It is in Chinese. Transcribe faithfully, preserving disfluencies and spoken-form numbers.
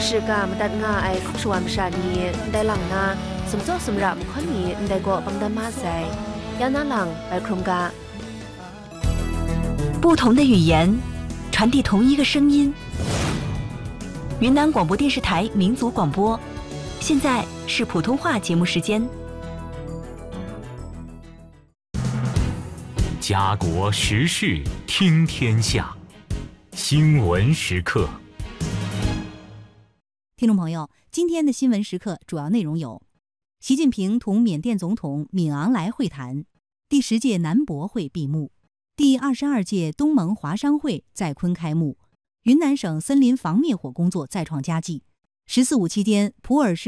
是个么的我爱哭说完不啥你带浪呢什么做什么让不可你带过帮的马赛要拿浪来空噶不同的语言传递同一个声音。云南广播电视台民族广播，现在是普通话节目时间。 家国时事听天下，新闻时刻。 听众朋友，今天的新闻时刻主要内容有：习近平同缅甸总统敏昂莱会谈，第十届南博会闭幕，第二十二届东盟华商会在昆开幕，云南省森林防灭火工作再创佳绩。十四五期间，普洱市